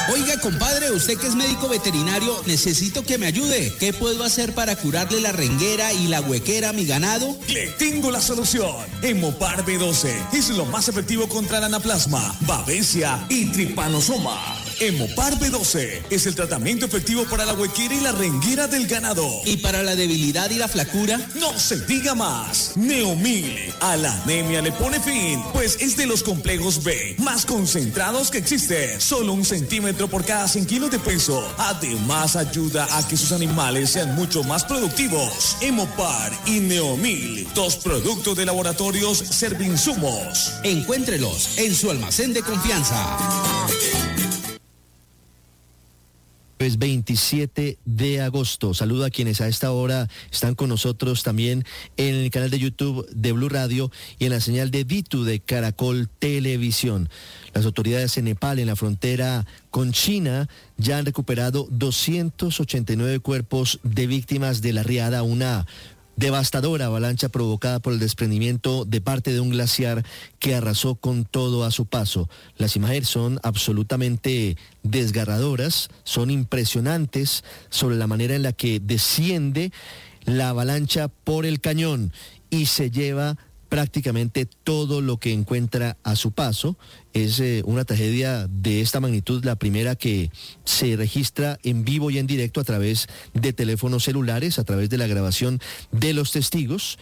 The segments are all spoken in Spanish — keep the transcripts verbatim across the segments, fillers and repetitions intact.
Oiga, compadre, usted que es médico veterinario, necesito que me ayude. ¿Qué puedo hacer para curarle la renguera y la huequera a mi ganado? Le tengo la solución. Hemopar B doce es lo más efectivo contra el anaplasma, babesia y tripanosoma. Hemopar B doce es el tratamiento efectivo para la huequera y la renguera del ganado. ¿Y para la debilidad y la flacura? No se diga más. Neomil a la anemia le pone fin, pues es de los complejos B más concentrados que existen. Solo un centímetro por cada cien kilos de peso. Además ayuda a que sus animales sean mucho más productivos. Hemopar y Neomil, dos productos de laboratorios Servinsumos. Encuéntrelos en su almacén de confianza. Es veintisiete de agosto. Saludo a quienes a esta hora están con nosotros también en el canal de YouTube de Blue Radio y en la señal de Ditu de Caracol Televisión. Las autoridades en Nepal, en la frontera con China, ya han recuperado doscientos ochenta y nueve cuerpos de víctimas de la riada, una devastadora avalancha provocada por el desprendimiento de parte de un glaciar que arrasó con todo a su paso. Las imágenes son absolutamente desgarradoras, son impresionantes sobre la manera en la que desciende la avalancha por el cañón y se lleva prácticamente todo lo que encuentra a su paso. Es eh, una tragedia de esta magnitud, la primera que se registra en vivo y en directo a través de teléfonos celulares, a través de la grabación de los testigos.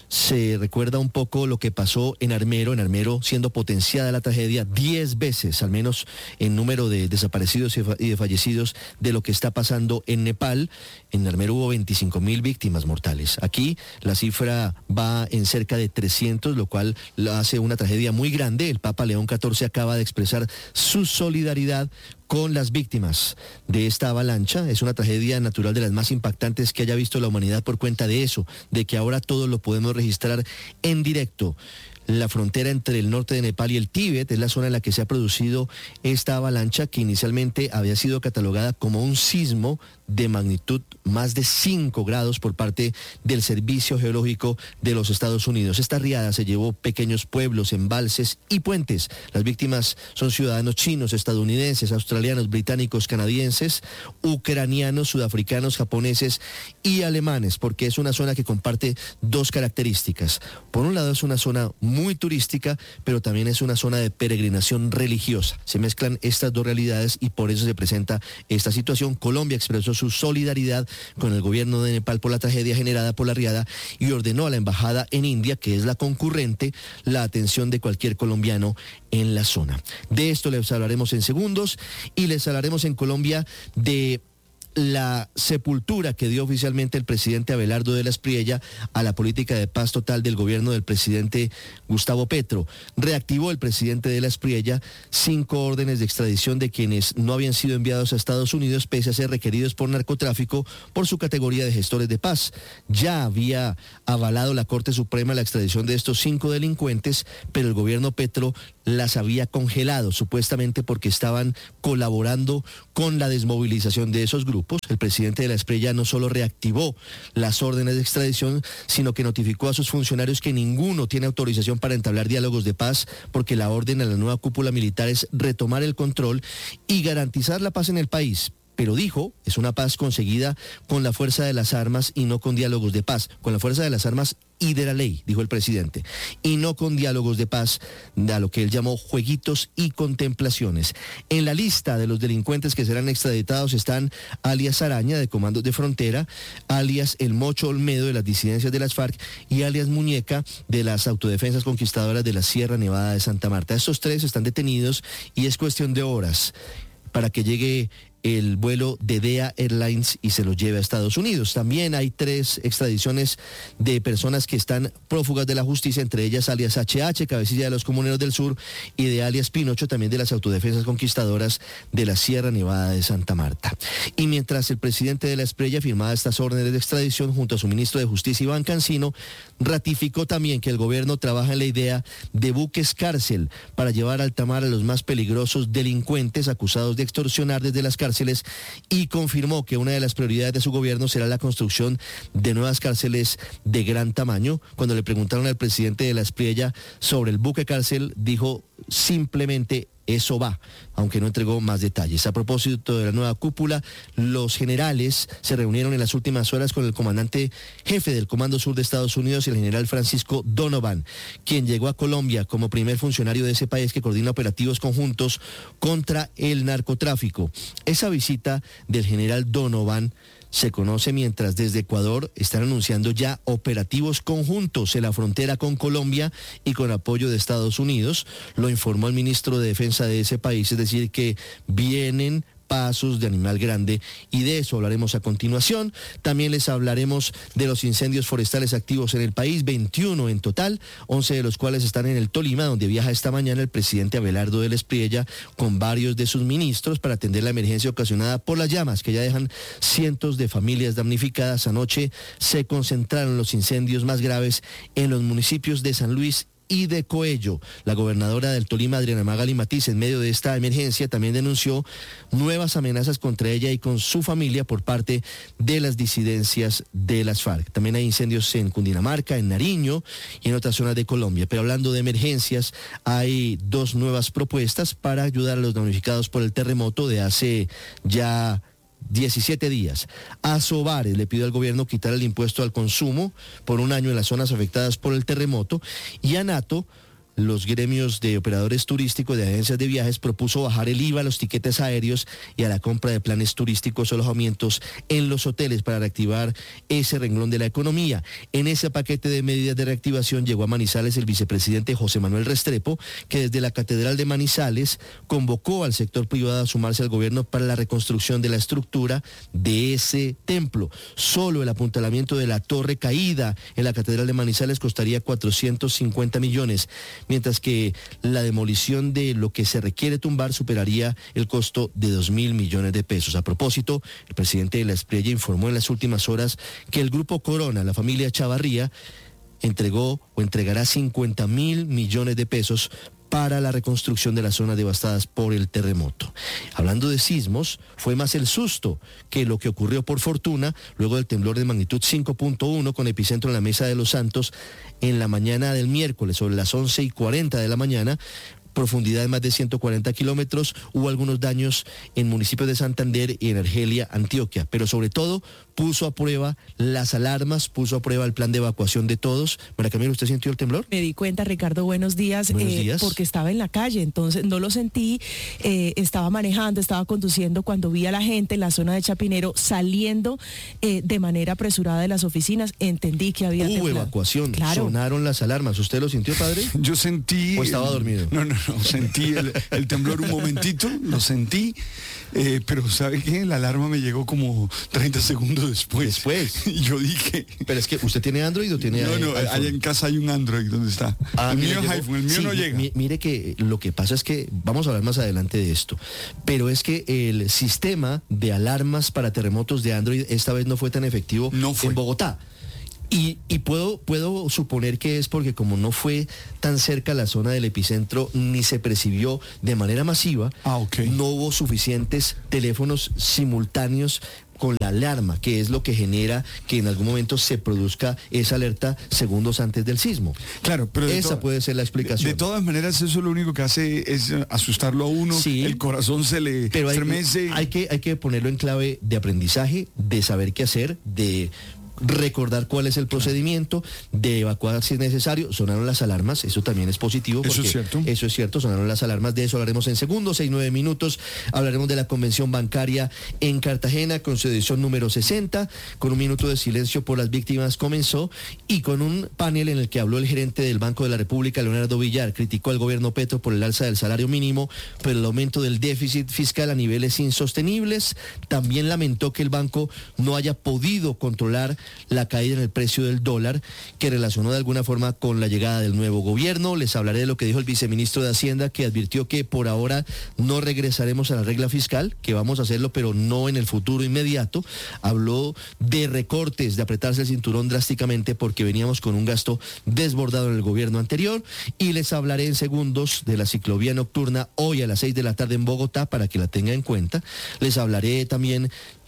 Se recuerda un poco lo que pasó en Armero, en Armero siendo potenciada la tragedia diez veces, al menos en número de desaparecidos y de fallecidos de lo que está pasando en Nepal. En Armero hubo veinticinco mil víctimas mortales. Aquí la cifra va en cerca de trescientos, lo cual hace una tragedia muy grande. El Papa León catorce acaba de expresar su solidaridad con las víctimas de esta avalancha. Es una tragedia natural de las más impactantes que haya visto la humanidad por cuenta de eso, de que ahora todo lo podemos registrar en directo. La frontera entre el norte de Nepal y el Tíbet es la zona en la que se ha producido esta avalancha, que inicialmente había sido catalogada como un sismo de magnitud más de cinco grados por parte del Servicio Geológico de los Estados Unidos. Esta riada se llevó pequeños pueblos, embalses y puentes. Las víctimas son ciudadanos chinos, estadounidenses, australianos, británicos, canadienses, ucranianos, sudafricanos, japoneses y alemanes, porque es una zona que comparte dos características. Por un lado, es una zona muy turística, pero también es una zona de peregrinación religiosa. Se mezclan estas dos realidades y por eso se presenta esta situación. Colombia expresó su solidaridad con el gobierno de Nepal por la tragedia generada por la riada y ordenó a la embajada en India, que es la concurrente, la atención de cualquier colombiano en la zona. De esto les hablaremos en segundos y les hablaremos en Colombia de la sepultura que dio oficialmente el presidente Abelardo de la Espriella a la política de paz total del gobierno del presidente Gustavo Petro. Reactivó el presidente de la Espriella cinco órdenes de extradición de quienes no habían sido enviados a Estados Unidos pese a ser requeridos por narcotráfico por su categoría de gestores de paz. Ya había avalado la Corte Suprema la extradición de estos cinco delincuentes, pero el gobierno Petro las había congelado, supuestamente porque estaban colaborando con la desmovilización de esos grupos. El presidente de la Espriella no solo reactivó las órdenes de extradición, sino que notificó a sus funcionarios que ninguno tiene autorización para entablar diálogos de paz, porque la orden a la nueva cúpula militar es retomar el control y garantizar la paz en el país. Pero dijo, es una paz conseguida con la fuerza de las armas y no con diálogos de paz, con la fuerza de las armas y de la ley, dijo el presidente, y no con diálogos de paz, a lo que él llamó jueguitos y contemplaciones. En la lista de los delincuentes que serán extraditados están alias Araña, de Comandos de Frontera, alias El Mocho Olmedo, de las disidencias de las FARC, y alias Muñeca, de las autodefensas conquistadoras de la Sierra Nevada de Santa Marta. Estos tres están detenidos y es cuestión de horas para que llegue el vuelo de D E A Airlines y se los lleve a Estados Unidos. También hay tres extradiciones de personas que están prófugas de la justicia, entre ellas alias H H, cabecilla de los Comuneros del Sur, y de alias Pinocho, también de las autodefensas conquistadoras de la Sierra Nevada de Santa Marta. Y mientras el presidente de la Espriella firmaba estas órdenes de extradición junto a su ministro de Justicia, Iván Cancino, ratificó también que el gobierno trabaja en la idea de buques cárcel para llevar a alta mar a los más peligrosos delincuentes acusados de extorsionar desde las cárceles, y confirmó que una de las prioridades de su gobierno será la construcción de nuevas cárceles de gran tamaño. Cuando le preguntaron al presidente de la Espriella sobre el buque cárcel, dijo simplemente eso va, aunque no entregó más detalles. A propósito de la nueva cúpula, los generales se reunieron en las últimas horas con el comandante jefe del Comando Sur de Estados Unidos, el general Francisco Donovan, quien llegó a Colombia como primer funcionario de ese país que coordina operativos conjuntos contra el narcotráfico. Esa visita del general Donovan se conoce mientras desde Ecuador están anunciando ya operativos conjuntos en la frontera con Colombia y con apoyo de Estados Unidos. Lo informó el ministro de Defensa de ese país, es decir, que vienen pasos de animal grande, y de eso hablaremos a continuación. También les hablaremos de los incendios forestales activos en el país, veintiuno en total, once de los cuales están en el Tolima, donde viaja esta mañana el presidente Abelardo del Espriella con varios de sus ministros para atender la emergencia ocasionada por las llamas que ya dejan cientos de familias damnificadas. Anoche se concentraron los incendios más graves en los municipios de San Luis y de Coello. La gobernadora del Tolima, Adriana Magali Matiz, en medio de esta emergencia también denunció nuevas amenazas contra ella y con su familia por parte de las disidencias de las FARC. También hay incendios en Cundinamarca, en Nariño y en otras zonas de Colombia. Pero hablando de emergencias, hay dos nuevas propuestas para ayudar a los damnificados por el terremoto de hace ya diecisiete días. Asobares le pidió al gobierno quitar el impuesto al consumo por un año en las zonas afectadas por el terremoto, y ANATO, los gremios de operadores turísticos de agencias de viajes, propuso bajar el I V A a los tiquetes aéreos y a la compra de planes turísticos o alojamientos en los hoteles para reactivar ese renglón de la economía. En ese paquete de medidas de reactivación llegó a Manizales el vicepresidente José Manuel Restrepo, que desde la Catedral de Manizales convocó al sector privado a sumarse al gobierno para la reconstrucción de la estructura de ese templo. Solo el apuntalamiento de la torre caída en la Catedral de Manizales costaría cuatrocientos cincuenta millones. Mientras que la demolición de lo que se requiere tumbar superaría el costo de dos mil millones de pesos. A propósito, el presidente de la Espriella informó en las últimas horas que el Grupo Corona, la familia Chavarría, entregó o entregará cincuenta mil millones de pesos para la reconstrucción de las zonas devastadas por el terremoto. Hablando de sismos, fue más el susto que lo que ocurrió por fortuna luego del temblor de magnitud cinco punto uno con epicentro en la Mesa de los Santos en la mañana del miércoles, sobre las once y cuarenta de la mañana. Profundidad de más de ciento cuarenta kilómetros, hubo algunos daños en municipios de Santander y en Argelia, Antioquia, pero sobre todo puso a prueba las alarmas, puso a prueba el plan de evacuación de todos. María Camila, ¿usted sintió el temblor? Me di cuenta, Ricardo, buenos días, buenos eh, días. porque estaba en la calle, entonces no lo sentí, eh, estaba manejando, estaba conduciendo cuando vi a la gente en la zona de Chapinero saliendo eh, de manera apresurada de las oficinas, entendí que había Hubo temblado. evacuación, claro. Sonaron las alarmas. ¿Usted lo sintió, padre? Yo sentí... ¿O estaba dormido? No, no, no, sentí el, el temblor un momentito, lo sentí, eh, pero ¿sabe qué? La alarma me llegó como treinta segundos después. Después. Y yo dije... Pero es que, ¿usted tiene Android o tiene No, no, iPhone? allá en casa hay un Android, ¿dónde está? Ah, el mire, mío es llegó- iPhone, el mío sí, no llega. mi- Mire que lo que pasa es que, vamos a hablar más adelante de esto, pero es que el sistema de alarmas para terremotos de Android esta vez no fue tan efectivo No fue. en Bogotá. Y, y puedo, puedo suponer que es porque como no fue tan cerca la zona del epicentro ni se percibió de manera masiva, Ah, ok. no hubo suficientes teléfonos simultáneos con la alarma, que es lo que genera que en algún momento se produzca esa alerta segundos antes del sismo. Claro, pero de Esa to- puede ser la explicación. De, de todas maneras, eso lo único que hace es eh, asustarlo a uno, Sí. el corazón se le Pero hay, estremece. hay que, hay que ponerlo en clave de aprendizaje, de saber qué hacer, de recordar cuál es el procedimiento, de evacuar si es necesario. Sonaron las alarmas, eso también es positivo. Eso porque es cierto. Eso es cierto, sonaron las alarmas, de eso hablaremos en segundos, seis, nueve minutos. Hablaremos de la convención bancaria en Cartagena con su edición número sesenta, con un minuto de silencio por las víctimas comenzó, y con un panel en el que habló el gerente del Banco de la República, Leonardo Villar. Criticó al gobierno Petro por el alza del salario mínimo, por el aumento del déficit fiscal a niveles insostenibles. También lamentó que el banco no haya podido controlar la caída en el precio del dólar, que relacionó de alguna forma con la llegada del nuevo gobierno. Les hablaré de lo que dijo el viceministro de Hacienda, que advirtió que por ahora no regresaremos a la regla fiscal, que vamos a hacerlo, pero no en el futuro inmediato. Habló de recortes, de apretarse el cinturón drásticamente porque veníamos con un gasto desbordado en el gobierno anterior. Y les hablaré en segundos de la ciclovía nocturna hoy a las seis de la tarde en Bogotá, para que la tenga en cuenta. Les hablaré también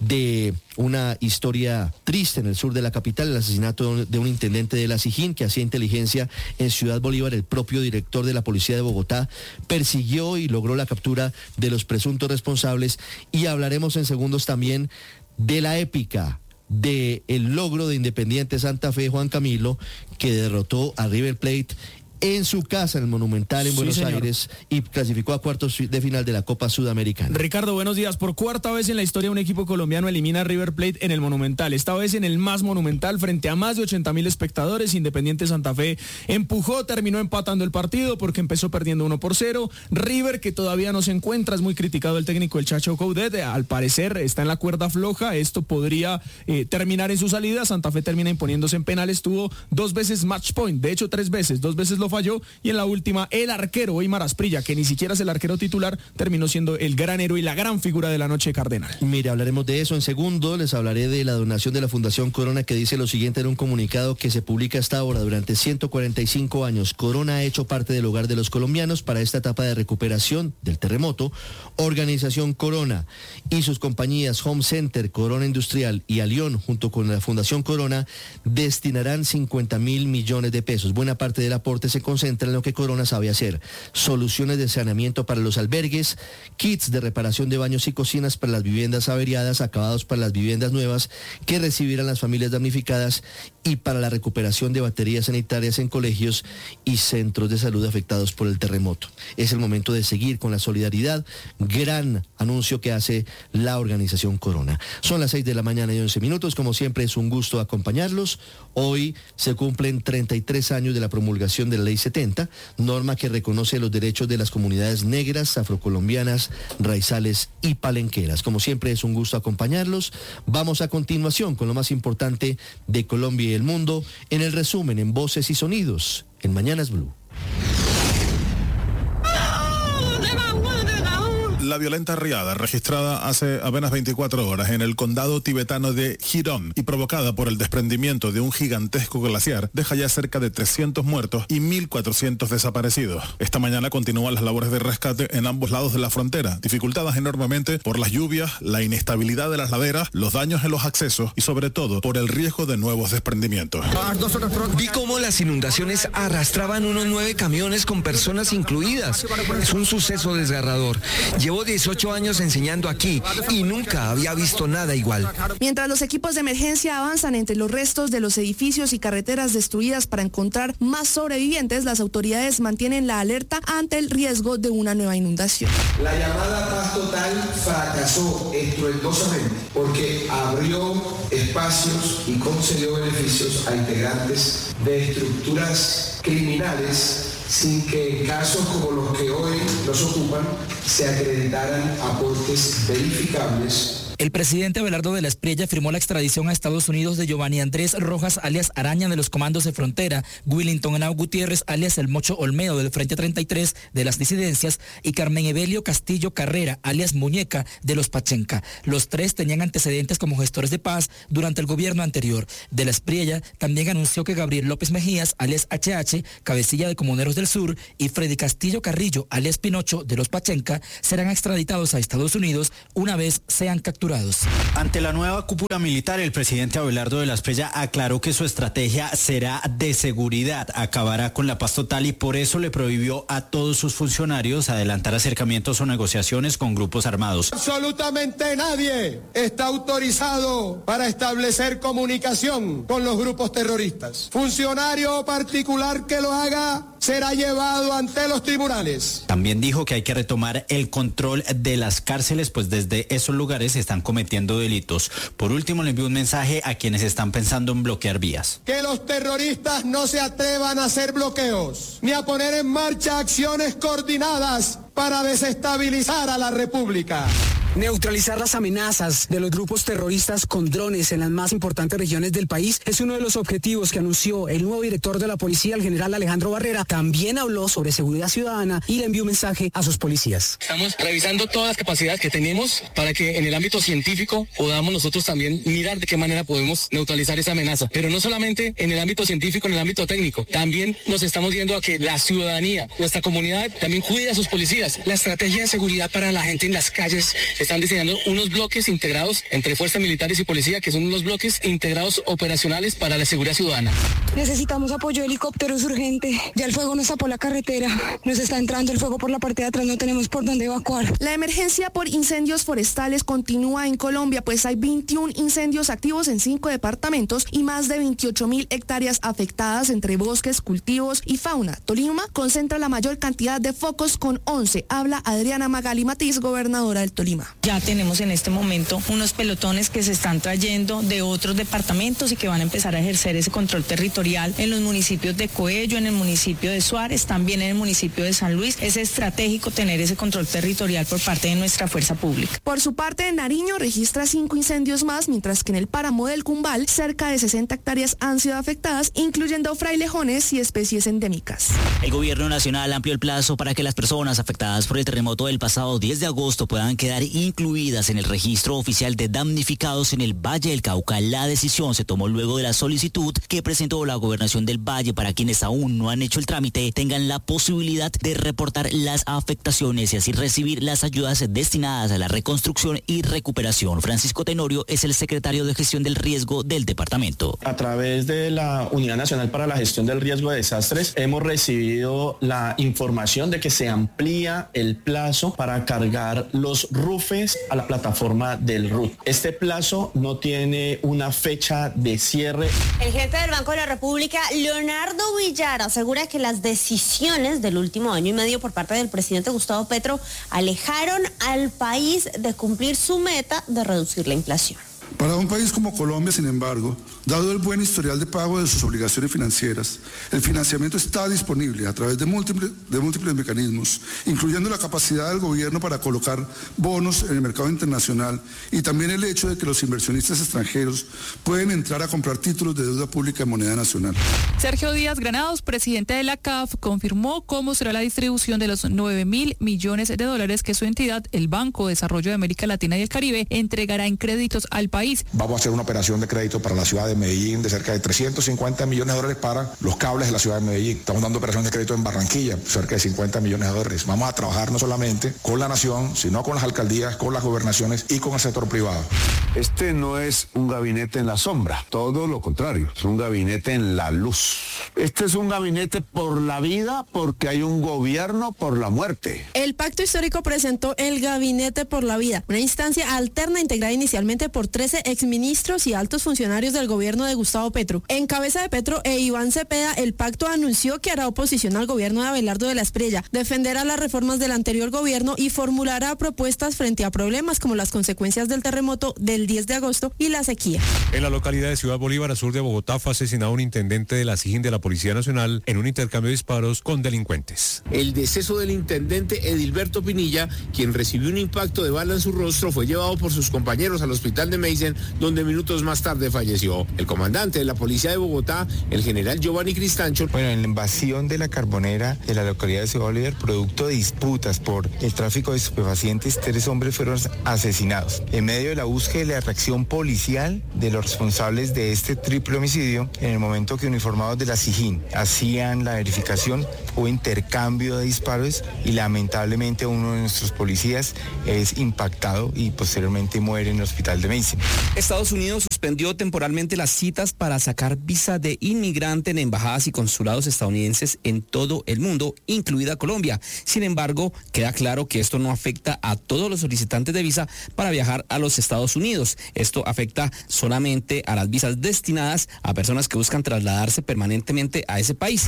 de una historia triste en el sur de la capital, el asesinato de un intendente de la Sijín que hacía inteligencia en Ciudad Bolívar. El propio director de la Policía de Bogotá persiguió y logró la captura de los presuntos responsables, y hablaremos en segundos también de la épica del logro de Independiente Santa Fe, Juan Camilo, que derrotó a River Plate en su casa, en el Monumental, en sí, Buenos señor. Aires, y clasificó a cuartos de final de la Copa Sudamericana. Ricardo, buenos días. Por cuarta vez en la historia un equipo colombiano elimina a River Plate en el Monumental. Esta vez en el más monumental, frente a más de ochenta mil espectadores. Independiente Santa Fe empujó, terminó empatando el partido porque empezó perdiendo uno por cero. River, que todavía no se encuentra, es muy criticado el técnico, el Chacho Coudet. Al parecer está en la cuerda floja. Esto podría eh, terminar en su salida. Santa Fe termina imponiéndose en penales. Tuvo dos veces match point, de hecho tres veces. Dos veces lo falló, y en la última el arquero Eymar Asprilla, que ni siquiera es el arquero titular, terminó siendo el gran héroe y la gran figura de la noche cardenal. Mire, hablaremos de eso en segundo. Les hablaré de la donación de la Fundación Corona, que dice lo siguiente en un comunicado que se publica hasta ahora. Durante ciento cuarenta y cinco años, Corona ha hecho parte del hogar de los colombianos. Para esta etapa de recuperación del terremoto, Organización Corona y sus compañías Home Center, Corona Industrial y Alión, junto con la Fundación Corona, destinarán cincuenta mil millones de pesos. Buena parte del aporte se concentra en lo que Corona sabe hacer: soluciones de saneamiento para los albergues, kits de reparación de baños y cocinas para las viviendas averiadas, acabados para las viviendas nuevas que recibirán las familias damnificadas, y para la recuperación de baterías sanitarias en colegios y centros de salud afectados por el terremoto. Es el momento de seguir con la solidaridad. Gran anuncio que hace la Organización Corona. Son las seis de la mañana y once minutos. Como siempre, es un gusto acompañarlos. Hoy se cumplen treinta y tres años de la promulgación de la Ley setenta, norma que reconoce los derechos de las comunidades negras, afrocolombianas, raizales y palenqueras. Como siempre, es un gusto acompañarlos. Vamos a continuación con lo más importante de Colombia y el mundo en el resumen en Voces y Sonidos en Mañanas Blue. La violenta riada registrada hace apenas veinticuatro horas en el condado tibetano de Jirón y provocada por el desprendimiento de un gigantesco glaciar deja ya cerca de trescientos muertos y mil cuatrocientos desaparecidos. Esta mañana continúan las labores de rescate en ambos lados de la frontera, dificultadas enormemente por las lluvias, la inestabilidad de las laderas, los daños en los accesos y sobre todo por el riesgo de nuevos desprendimientos. Vi cómo las inundaciones arrastraban unos nueve camiones con personas incluidas. Es un suceso desgarrador. Llevo dieciocho años enseñando aquí y nunca había visto nada igual. Mientras los equipos de emergencia avanzan entre los restos de los edificios y carreteras destruidas para encontrar más sobrevivientes, las autoridades mantienen la alerta ante el riesgo de una nueva inundación. La llamada paz total fracasó estruendosamente porque abrió espacios y concedió beneficios a integrantes de estructuras criminales, sin que en casos como los que hoy nos ocupan se acreditaran aportes verificables. El presidente Abelardo de la Espriella firmó la extradición a Estados Unidos de Giovanni Andrés Rojas, alias Araña, de los comandos de frontera, Willington Henao Gutiérrez, alias El Mocho Olmedo, del Frente treinta y tres de las disidencias, y Carmen Evelio Castillo Carrera, alias Muñeca, de los Pachenca. Los tres tenían antecedentes como gestores de paz durante el gobierno anterior. De la Espriella también anunció que Gabriel López Mejías, alias H H, cabecilla de Comuneros del Sur, y Freddy Castillo Carrillo, alias Pinocho, de los Pachenca, serán extraditados a Estados Unidos una vez sean capturados. Ante la nueva cúpula militar, el presidente Abelardo de la Espriella aclaró que su estrategia será de seguridad, acabará con la paz total, y por eso le prohibió a todos sus funcionarios adelantar acercamientos o negociaciones con grupos armados. Absolutamente nadie está autorizado para establecer comunicación con los grupos terroristas. Funcionario particular que lo haga será llevado ante los tribunales. También dijo que hay que retomar el control de las cárceles, pues desde esos lugares están cometiendo delitos. Por último, le envió un mensaje a quienes están pensando en bloquear vías. Que los terroristas no se atrevan a hacer bloqueos, ni a poner en marcha acciones coordinadas para desestabilizar a la República. Neutralizar las amenazas de los grupos terroristas con drones en las más importantes regiones del país es uno de los objetivos que anunció el nuevo director de la policía, el general Alejandro Barrera. También habló sobre seguridad ciudadana y le envió un mensaje a sus policías. Estamos revisando todas las capacidades que tenemos para que en el ámbito científico podamos nosotros también mirar de qué manera podemos neutralizar esa amenaza. Pero no solamente en el ámbito científico, en el ámbito técnico. También nos estamos viendo a que la ciudadanía, nuestra comunidad, también cuide a sus policías. La estrategia de seguridad para la gente en las calles se están diseñando unos bloques integrados entre fuerzas militares y policía, que son unos bloques integrados operacionales para la seguridad ciudadana. Necesitamos apoyo de helicópteros urgente. Ya el fuego nos tapó la carretera. Nos está entrando el fuego por la parte de atrás, no tenemos por dónde evacuar. La emergencia por incendios forestales continúa en Colombia, pues hay veintiún incendios activos en cinco departamentos y más de veintiocho mil hectáreas afectadas entre bosques, cultivos y fauna. Tolima concentra la mayor cantidad de focos con once. Habla Adriana Magali Matiz, gobernadora del Tolima. Ya tenemos en este momento unos pelotones que se están trayendo de otros departamentos y que van a empezar a ejercer ese control territorial en los municipios de Coello, en el municipio de Suárez, también en el municipio de San Luis. Es estratégico tener ese control territorial por parte de nuestra fuerza pública. Por su parte, Nariño registra cinco incendios más, mientras que en el páramo del Cumbal cerca de sesenta hectáreas han sido afectadas, incluyendo frailejones y especies endémicas. El gobierno nacional amplió el plazo para que las personas afectadas por el terremoto del pasado diez de agosto puedan quedar incluidas en el registro oficial de damnificados en el Valle del Cauca. La decisión se tomó luego de la solicitud que presentó la Gobernación del Valle para quienes aún no han hecho el trámite tengan la posibilidad de reportar las afectaciones y así recibir las ayudas destinadas a la reconstrucción y recuperación. Francisco Tenorio es el secretario de Gestión del Riesgo del departamento. A través de la Unidad Nacional para la Gestión del Riesgo de Desastres hemos recibido la información de que se amplía el plazo para cargar los rufes a la plataforma del R U T. Este plazo no tiene una fecha de cierre. El jefe del Banco de la República, Leonardo Villar, asegura que las decisiones del último año y medio por parte del presidente Gustavo Petro alejaron al país de cumplir su meta de reducir la inflación. Para un país como Colombia, sin embargo, dado el buen historial de pago de sus obligaciones financieras, el financiamiento está disponible a través de múltiples, de múltiples mecanismos, incluyendo la capacidad del gobierno para colocar bonos en el mercado internacional y también el hecho de que los inversionistas extranjeros pueden entrar a comprar títulos de deuda pública en moneda nacional. Sergio Díaz Granados, presidente de la C A F, confirmó cómo será la distribución de los nueve mil millones de dólares que su entidad, el Banco de Desarrollo de América Latina y el Caribe, entregará en créditos al país. Vamos a hacer una operación de crédito para la ciudad de Medellín de cerca de trescientos cincuenta millones de dólares para los cables de la ciudad de Medellín. Estamos dando operaciones de crédito en Barranquilla, cerca de cincuenta millones de dólares. Vamos a trabajar no solamente con la nación, sino con las alcaldías, con las gobernaciones y con el sector privado. Este no es un gabinete en la sombra, todo lo contrario, es un gabinete en la luz. Este es un gabinete por la vida porque hay un gobierno por la muerte. El Pacto Histórico presentó el Gabinete por la Vida, una instancia alterna integrada inicialmente por trece exministros y altos funcionarios del gobierno de Gustavo Petro. En cabeza de Petro e Iván Cepeda, el pacto anunció que hará oposición al gobierno de Abelardo de la Espriella, defenderá las reformas del anterior gobierno y formulará propuestas frente a problemas como las consecuencias del terremoto del diez de agosto y la sequía. En la localidad de Ciudad Bolívar, al sur de Bogotá, fue asesinado un intendente de la SIJIN de la Policía Nacional en un intercambio de disparos con delincuentes. El deceso del intendente Edilberto Pinilla, quien recibió un impacto de bala en su rostro, fue llevado por sus compañeros al hospital de Meisen, donde minutos más tarde falleció. El comandante de la Policía de Bogotá, el general Giovanni Cristancho. Bueno, en la invasión de la Carbonera de la localidad de Ciudad Bolívar, producto de disputas por el tráfico de estupefacientes, tres hombres fueron asesinados. En medio de la búsqueda y la reacción policial de los responsables de este triple homicidio, en el momento que uniformados de la SIJIN hacían la verificación, hubo intercambio de disparos y lamentablemente uno de nuestros policías es impactado y posteriormente muere en el hospital de Meisen. Estados Unidos suspendió temporalmente las citas para sacar visa de inmigrante en embajadas y consulados estadounidenses en todo el mundo, incluida Colombia. Sin embargo, queda claro que esto no afecta a todos los solicitantes de visa para viajar a los Estados Unidos. Esto afecta solamente a las visas destinadas a personas que buscan trasladarse permanentemente a ese país.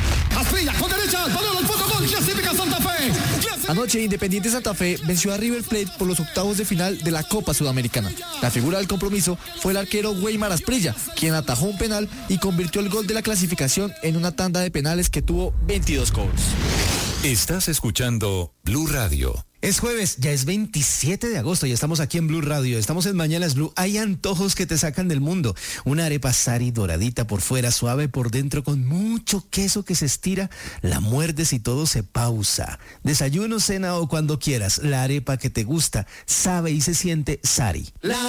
Anoche, Independiente Santa Fe venció a River Plate por los octavos de final de la Copa Sudamericana. La figura del compromiso fue el arquero Weimar Asprilla, quien atajó un penal y convirtió el gol de la clasificación en una tanda de penales que tuvo veintidós cobros. Estás escuchando Blue Radio. Es jueves, ya es veintisiete de agosto y estamos aquí en Blue Radio. Estamos en Mañanas Blue. Hay antojos que te sacan del mundo. Una arepa Sari doradita por fuera, suave por dentro, con mucho queso que se estira. La muerdes y todo se pausa. Desayuno, cena o cuando quieras. La arepa que te gusta sabe y se siente Sari. La